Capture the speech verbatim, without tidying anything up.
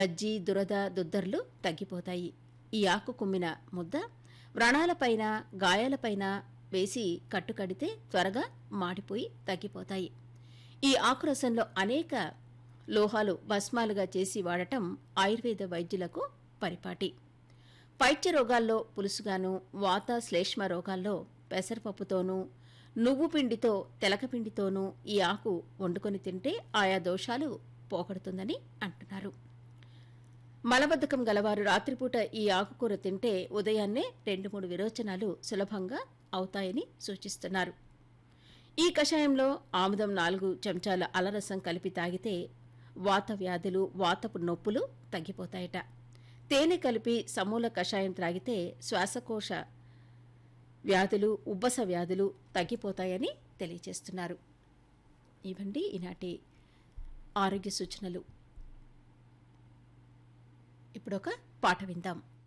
గజ్జి దురద దుద్దర్లు తగ్గిపోతాయి. ఈ ఆకు కుమ్మిన ముద్ద వ్రణాలపైన గాయాలపైన వేసి కట్టుకడితే త్వరగా మాడిపోయి తగ్గిపోతాయి. ఈ ఆకురసంలో అనేక లోహాలు భస్మాలుగా చేసి వాడటం ఆయుర్వేద వైద్యులకు పరిపాటి. పైత్య రోగాల్లో పులుసుగాను, వాత శ్లేష్మ రోగాల్లో పెసరపప్పుతోనూ నువ్వు పిండితో తెలకపిండితోనూ ఈ ఆకు వండుకొని తింటే ఆయా దోషాలు పోగొడుతుందని అంటున్నారు. మలబద్ధకం గలవారు రాత్రిపూట ఈ ఆకుకూర తింటే ఉదయాన్నే రెండు మూడు విరోచనాలు సులభంగా అవుతాయని సూచిస్తున్నారు. ఈ కషాయంలో ఆముదం నాలుగు చెంచాల అలరసం కలిపి తాగితే వాత వ్యాధులు, వాతపు నొప్పులు తగ్గిపోతాయట. తేనె కలిపి సమూల కషాయం త్రాగితే శ్వాసకోశ వ్యాధులు, ఉబ్బస వ్యాధులు తగ్గిపోతాయని తెలియజేస్తున్నారు. ఇవండి ఈనాటి ఆరోగ్య సూచనలు. ఇప్పుడొక పాట విందాం.